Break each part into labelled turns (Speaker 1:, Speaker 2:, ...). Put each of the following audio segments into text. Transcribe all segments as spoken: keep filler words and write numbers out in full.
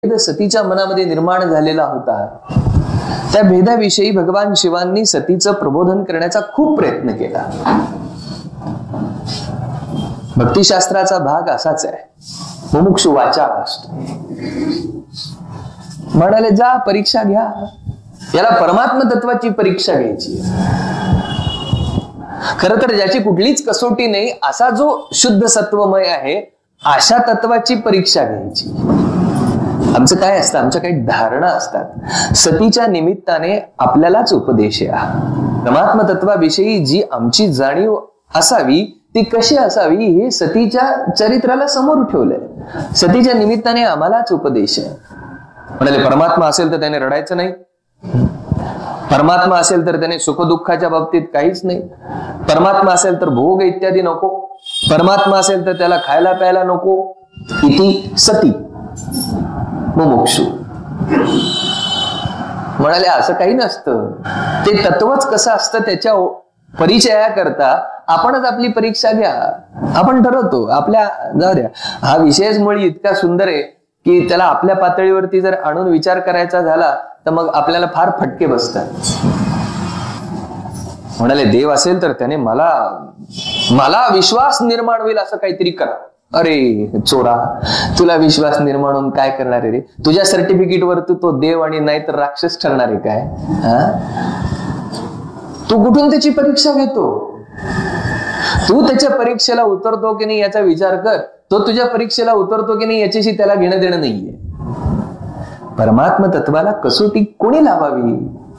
Speaker 1: भेद सतीच्या मनामध्ये निर्माण झालेला होता, त्या भेदाविषयी भगवान शिवांनी सतीचं प्रबोधन करण्याचा खूप प्रयत्न केला. भक्तिशास्त्राचा भाग असाच आहे, मुमुक्षु वाचा असतो. म्हणाले जा परीक्षा घ्या, याला परमात्म तत्वाची परीक्षा घ्यायची. खर तर ज्याची कुठलीच कसोटी नाही असा जो शुद्ध सत्वमय आहे, अशा तत्वाची परीक्षा घ्यायची. आमचं काय असतं, आमच्या काही धारणा असतात. सतीच्या निमित्ताने आपल्यालाच उपदेश आहे. परमात्म तत्वाविषयी जी आमची जाणीव असावी ती कशी असावी हे सतीच्या चरित्राला समोर ठेवलंय. सतीच्या निमित्ताने आम्हालाच उपदेश आहे. म्हणाले परमात्मा असेल तर त्याने रडायचं नाही, परमात्मा असेल तर त्याने सुखदुःखाच्या बाबतीत काहीच नाही, परमात्मा असेल तर भोग इत्यादी नको, परमात्मा असेल तर त्याला खायला प्यायला नको. इति सती मुमुक्षु. म्हणाले असं काही नसतं. ते तत्वच कसं असतं त्याच्या परिचयाकरता आपणच आपली परीक्षा घ्या. आपण ठरवतो आपल्या, जाऊ द्या, हा विषयच मुळी इतका सुंदर आहे की त्याला आपल्या पातळीवरती जर आणून विचार करायचा झाला तर मग आपल्याला फार फटके बसतात. म्हणाले देव असेल तर त्याने मला मला विश्वास निर्माण होईल असं काहीतरी करा. अरे चोरा, तुला विश्वास निर्माण होऊन काय करणार आहे रे? तुझ्या सर्टिफिकेटवर तू तो देव आणि नाही तर राक्षस ठरणार आहे काय? हा, तू कुठून त्याची परीक्षा घेतो? तू त्याच्या परीक्षेला उतरतो की नाही याचा विचार कर. तो तुझ्या परीक्षेला उतरतो की नाही याच्याशी त्याला घेणं देणं नाहीये. परमात्म तत्वाला कसोटी कोणी लावावी?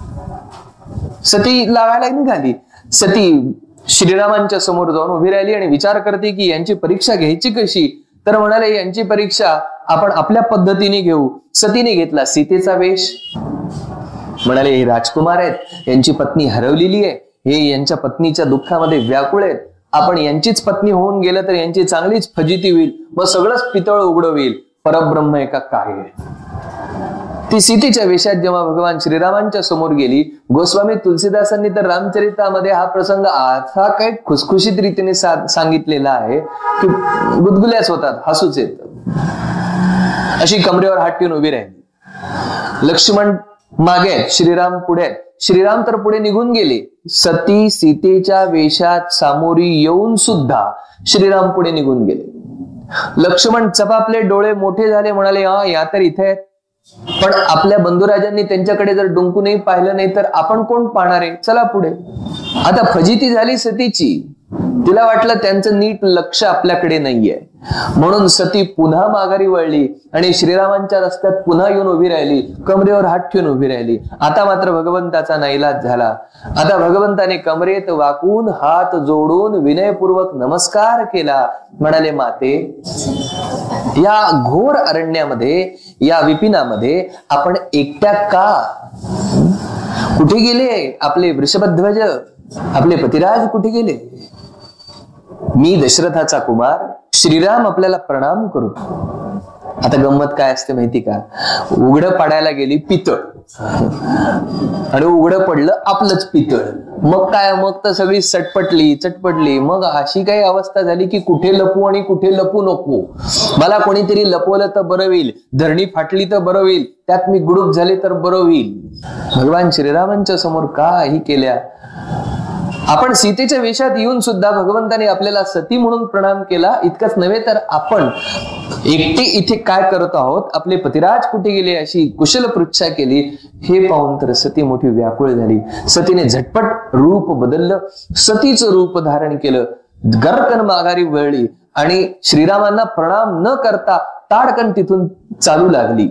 Speaker 1: सती लावायला निघाली. सती श्रीरामांच्या समोर जाऊन उभी राहिली आणि विचार करते की यांची परीक्षा घ्यायची कशी. तर म्हणाले यांची परीक्षा आपण आपल्या पद्धतीने घेऊ. सतीने घेतला सीतेचा वेश. म्हणाले हे राजकुमार आहेत, यांची पत्नी हरवलेली आहे, हे यांच्या पत्नीच्या दुःखामध्ये व्याकुळ आहेत. आपण यांचीच पत्नी होऊन गेलं तर यांची चांगलीच फजिती होईल, मग सगळंच पितळ उघड होईल. परब्रह्म एका काय आहे. ती सीतेच्या वेशात जेव्हा भगवान श्रीरामांच्या समोर गेली, गोस्वामी तुलसीदासांनी तर रामचरितामध्ये हा प्रसंग असा काही खुसखुशीत रीतीने सांगितलेला आहे की गुदगुल्याच होतात, हसूच येत. अशी कमरेवर हात ठेवून उभी राहिली. लक्ष्मण मागे, श्रीराम पुढे. श्रीराम तर पुढे निघून गेले. सती सीतेच्या वेशात सामोरी येऊन सुद्धा श्रीराम पुढे निघून गेले. लक्ष्मण चपापले, डोळे मोठे झाले. म्हणाले हा या तर इथे आहेत, पण आपल्या बंधुराजांनी त्यांच्याकडे जर डुंकूनही पाहिलं नाही तर आपण कोण पाहणार आहे? चला पुढे. आता फजिती झाली सतीची. तिला वाटलं त्यांचं नीट लक्ष आपल्याकडे नाहीये, म्हणून सती पुन्हा माघारी वळली आणि श्रीरामांच्या रस्त्यात पुन्हा येऊन उभी राहिली. कमरेवर हात ठेवून उभी राहिली. आता मात्र भगवंताचा नाईलाज झाला. आता भगवंताने कमरेत वाकून हात जोडून विनयपूर्वक नमस्कार केला. म्हणाले माते, या घोर अरण्यामध्ये, या विपिनामध्ये आपण एकट्या का? कुठे गेले आपले वृषभध्वज, आपले पतिराज कुठे गेले? मी दशरथाचा कुमार श्रीराम आपल्याला प्रणाम करतो. आता गंमत काय असते माहिती का? उघडं पाडायला गेली पितळ आणि उघडं पडलं आपलंच पितळ. मग काय, मग तर सगळी सटपटली चटपटली. मग अशी काही अवस्था झाली की कुठे लपू आणि कुठे लपू नको. मला कोणीतरी लपवलं तर बरं होईल, धरणी फाटली तर बरं होईल, त्यात मी गुडूप झाले तर बरं होईल. भगवान श्रीरामांच्या समोर काही केल्या. आपण सीतेच्या वेशात येऊन सुद्धा भगवंताने आपल्याला सती म्हणून प्रणाम केला. इतकंच नव्हे तर आपण एकटे इथे काय करत आहोत, आपले पतिराज कुठे गेले अशी कुशल पृच्छा केली. हे पाहून तर सती मोठी व्याकुळ झाली. सतीने झटपट रूप बदललं, सतीचं रूप धारण केलं, गरकन माघारी वळली आणि श्रीरामांना प्रणाम न करता ताडकन तिथून चालू लागली.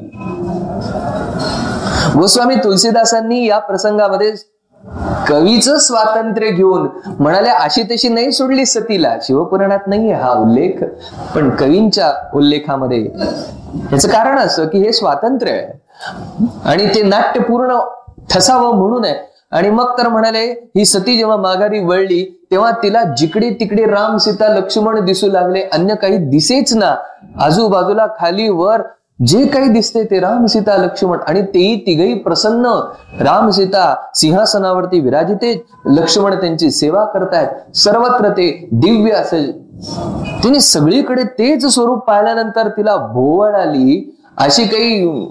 Speaker 1: गोस्वामी तुलसीदासांनी या प्रसंगामध्ये कवीचं स्वातंत्र्य घेऊन म्हणाले अशी तशी नाही सोडली सतीला. शिवपुराणात नाहीये हा उल्लेख, पण कवींच्या उल्लेखामध्ये याचं कारण असं की हे स्वातंत्र्य आहे आणि ते नाट्यपूर्ण ठसावं म्हणून आहे. आणि मग तर म्हणाले ही सती जेव्हा माघारी वळली तेव्हा तिला जिकडे तिकडे राम सीता लक्ष्मण दिसू लागले, अन्य काही दिसेच ना. आजूबाजूला खाली वर जे काही दिसते ते राम सीता लक्ष्मण, आणि तेही तिघही प्रसन्न. राम सीता सिंहासनावरती विराजिते, लक्ष्मण त्यांची सेवा करतायत. सर्वत्र ते दिव्य असे. तिने सगळीकडे तेच स्वरूप पाहिल्यानंतर तिला भोवळ आली अशी काही